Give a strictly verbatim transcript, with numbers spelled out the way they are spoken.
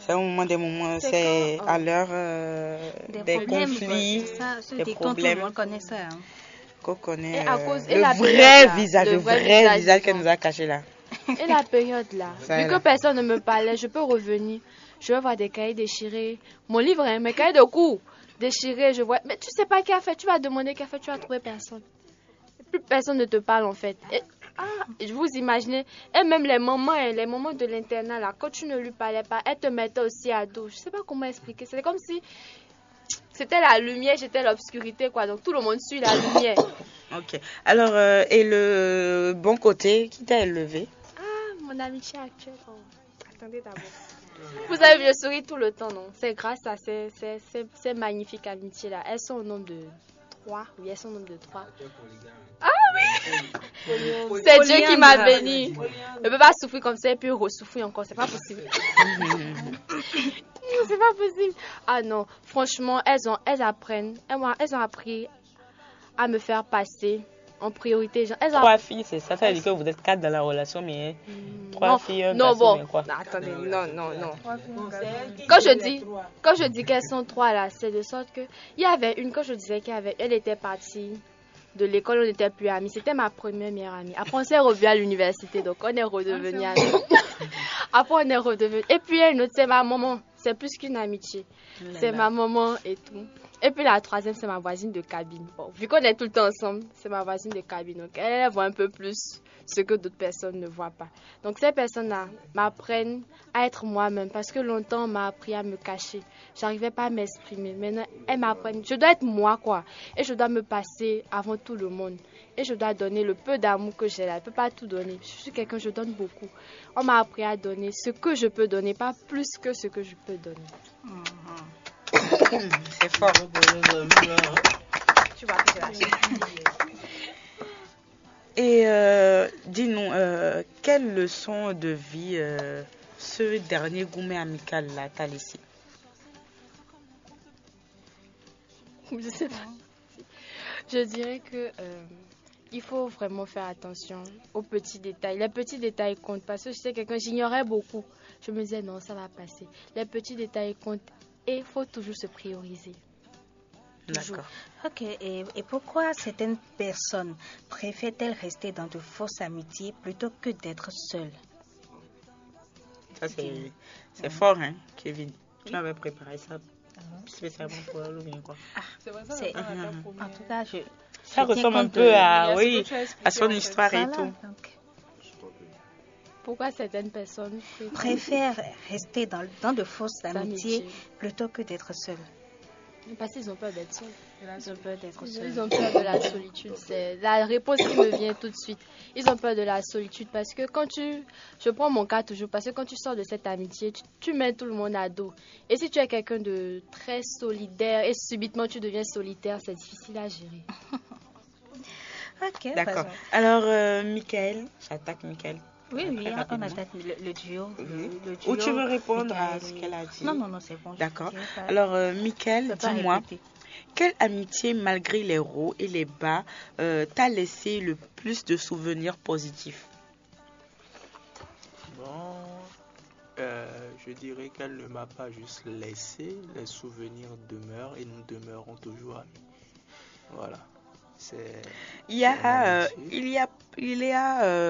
C'est au moment des moments, C'est c'est quand, à oh, l'heure euh, des des problèmes, conflits, c'est ça, ce des dicton, tout le problèmes monde connaît ça. Hein. qu'on Et connaît. à euh, cause, et le la vrai période là, visage, le le vrai vrai visage visage des qu'elle gens. nous a caché là. Et la période là, Ça, vu là. que personne ne me parlait, je peux revenir. Je vais voir des cahiers déchirés. Mon livre, hein, mes cahiers de cours déchirés, je vois. Mais tu sais pas qui a fait, tu vas demander qui a fait, tu vas trouver personne. Plus personne ne te parle en fait. Et, ah, je vous imaginez, et même les mamans, hein, les mamans de l'internat là, quand tu ne lui parlais pas, elles te mettaient aussi à dos. Je sais pas comment expliquer. C'est comme si c'était la lumière, j'étais l'obscurité quoi. Donc tout le monde suit la lumière. Ok. Alors, euh, et le bon côté, qui t'a élevé? Ah, mon amitié actuelle. Oh. Attendez d'abord. Vous savez, je souris tout le temps, non? C'est grâce à ces, ces, ces, ces magnifiques amitiés-là. Elles sont au nombre de trois. Oui, elles sont au nombre de trois. Ah oui! C'est Dieu qui m'a béni. Je ne peux pas souffrir comme ça et puis ressouffrir encore. C'est pas possible. Non, c'est pas possible. Ah non, franchement, elles, ont, elles apprennent. Elles, ont- elles ont appris à me faire passer en priorité. Genre, elles ont Trois filles, c'est ça. Ça veut dire que vous êtes quatre dans la relation, mais trois non, filles, un non, garçon, bon. mais quoi? Non, attendez, non, non, non. Quand je dis, quand je dis qu'elles sont trois là, c'est de sorte que il y avait une, quand je disais qu'elle avait, elle était partie de l'école, on n'était plus amis. C'était ma première meilleure amie. Après, on s'est revus à l'université, donc on est redevenus amis. Après, on est redevenus. Et puis, il y a une autre, c'est ma maman. C'est plus qu'une amitié. C'est ma maman et tout. Et puis la troisième, c'est ma voisine de cabine. Bon, vu qu'on est tout le temps ensemble, c'est ma voisine de cabine. Donc, elle, elle voit un peu plus ce que d'autres personnes ne voient pas. Donc, ces personnes-là m'apprennent à être moi-même parce que longtemps, on m'a appris à me cacher. J'arrivais pas à m'exprimer. Maintenant, elles m'apprennent. Je dois être moi, quoi. Et je dois me passer avant tout le monde. Et je dois donner le peu d'amour que j'ai là. Je ne peux pas tout donner. Je suis quelqu'un, je donne beaucoup. On m'a appris à donner ce que je peux donner, pas plus que ce que je peux donner. Mm-hmm. C'est fort. Tu vois que c'est la chose. Et euh, dis-nous, euh, quelle leçon de vie euh, ce dernier gourmet amical là t'a laissé? Je sais pas. Je dirais que euh, il faut vraiment faire attention aux petits détails. Les petits détails comptent parce que j'étais quelqu'un, j'ignorais beaucoup. Je me disais non, ça va passer. Les petits détails comptent et il faut toujours se prioriser. Toujours. D'accord. Ok, et, et pourquoi certaines personnes préfèrent-elles rester dans de fausses amitiés plutôt que d'être seules? Ça, c'est c'est fort, hein, Kevin. Tu avais préparé ça spécialement pour elle ou bien quoi? C'est vrai, ça, C'est- ça, la En première. tout cas, je. Ça je tiens ressemble un compte peu de- à, Il y a ce oui, que tu as expliqué, à son en fait. histoire et Voilà, tout. donc, Pourquoi certaines personnes préfèrent rester dans, dans de fausses Amitiés. amitiés plutôt que d'être seules. Parce qu'ils ont peur d'être seuls. Ils ont peur d'être Ils ont, seules. ils ont peur de la solitude. C'est la réponse qui me vient tout de suite. Ils ont peur de la solitude parce que quand tu... Je prends mon cas toujours parce que quand tu sors de cette amitié, tu, tu mets tout le monde à dos. Et si tu es quelqu'un de très solidaire et subitement tu deviens solitaire, c'est difficile à gérer. Ok, D'accord. vas-y. Alors, euh, Michael, j'attaque Michael. Oui, euh, oui, très on rapidement. attaque le, le duo. Le, Mhm. le Ou duo tu veux répondre à Michael ce et- qu'elle a dit? Non, non, non, c'est bon. je D'accord. dirais pas- Alors, euh, je Michael, peux pas dis-moi, répéter. quelle amitié, malgré les hauts et les bas, euh, t'a laissé le plus de souvenirs positifs? Bon, euh, je dirais qu'elle ne m'a pas juste laissé, les souvenirs demeurent et nous demeurons toujours amis. Voilà. C'est Il y a, c'est une euh, amitié. il y a, il y a euh,